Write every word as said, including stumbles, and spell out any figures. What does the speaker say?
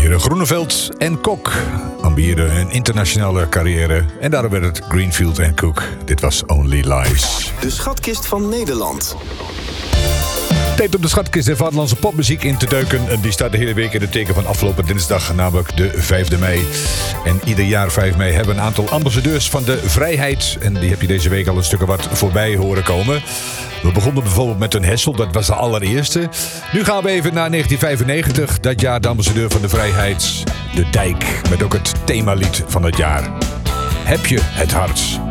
Heren Groeneveld en Kok ambiëren een internationale carrière. En daarom werd het Greenfield en Cook. Dit was Only Lies. De schatkist van Nederland. Tijd om de schatkist der vaderlandse popmuziek in te duiken. En die staat de hele week in het teken van afgelopen dinsdag, namelijk de vijfde mei. En ieder jaar vijf mei hebben we een aantal ambassadeurs van de vrijheid. En die heb je deze week al een stuk wat voorbij horen komen. We begonnen bijvoorbeeld met een Hessel, dat was de allereerste. Nu gaan we even naar negentien vijfennegentig, dat jaar de ambassadeur van de vrijheid. De Dijk, met ook het themalied van het jaar. Heb je het hart?